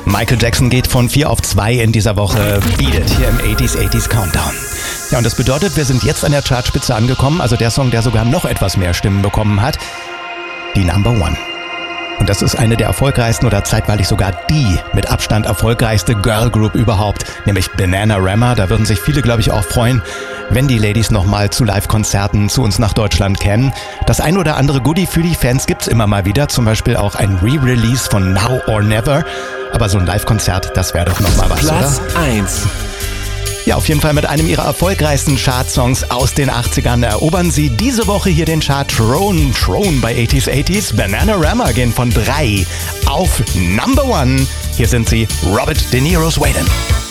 Michael Jackson geht von 4 auf 2 in dieser Woche. Beat It hier im 80s Countdown. Ja, und das bedeutet, wir sind jetzt an der Chartspitze angekommen, also der Song, der sogar noch etwas mehr Stimmen bekommen hat. Die Number One. Und das ist eine der erfolgreichsten oder zeitweilig sogar die mit Abstand erfolgreichste Girl Group überhaupt, nämlich Bananarama. Da würden sich viele, glaube ich, auch freuen, wenn die Ladies nochmal zu Live-Konzerten zu uns nach Deutschland kämen. Das ein oder andere Goodie für die Fans gibt's immer mal wieder, zum Beispiel auch ein Re-Release von Now or Never. Aber so ein Live-Konzert, das wäre doch nochmal was, Platz oder? 1. Ja, auf jeden Fall mit einem ihrer erfolgreichsten Chartsongs aus den 80ern erobern sie diese Woche hier den Chart Throne bei 80s. Bananarama gehen von 3 auf Number One. Hier sind sie, Robert De Niro's Waylon.